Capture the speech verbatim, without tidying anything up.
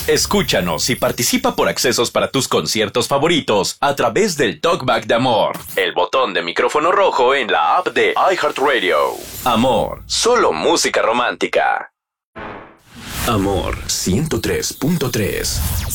Escúchanos y participa por accesos para tus conciertos favoritos a través del Talkback de Amor, el botón de micrófono rojo en la app de iHeartRadio. Amor, solo música romántica. Amor ciento tres punto tres.